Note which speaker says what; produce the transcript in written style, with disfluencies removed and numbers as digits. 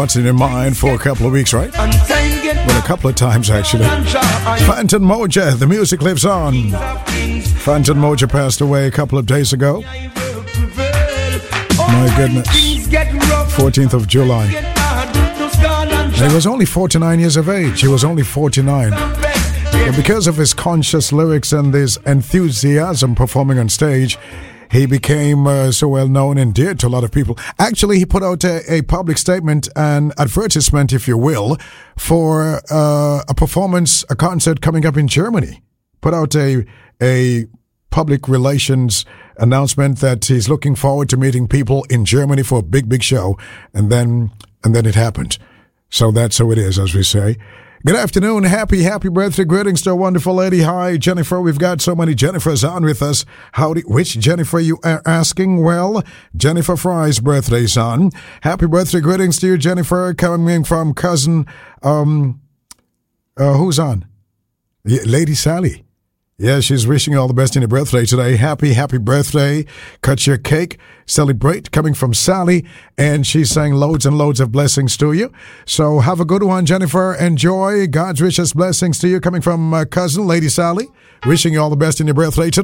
Speaker 1: what's in your mind for a couple of weeks, right? Well, a couple of times, actually. Phantom Moja, the music lives on. Phantom Moja passed away a couple of days ago. My goodness. 14th of July. And he was only 49 years of age. He was only 49. But because of his conscious lyrics and his enthusiasm performing on stage, he became so well known and dear to a lot of people. Actually, he put out a public statement, an advertisement, if you will, for a performance, a concert coming up in Germany. Put out a public relations announcement that he's looking forward to meeting people in Germany for a big show. And then it happened. So that's how it is, as we say. Good afternoon. Happy birthday greetings to a wonderful lady. Hi, Jennifer. We've got so many Jennifers on with us. Which Jennifer you are asking? Well, Jennifer Fry's birthday's on. Happy birthday greetings to you, Jennifer, coming from cousin, who's on? Lady Sally. Yeah, she's wishing you all the best in your birthday today. Happy birthday. Cut your cake. Celebrate. Coming from Sally. And she's saying loads and loads of blessings to you. So have a good one, Jennifer. Enjoy. God's richest blessings to you. Coming from cousin, Lady Sally. Wishing you all the best in your birthday today.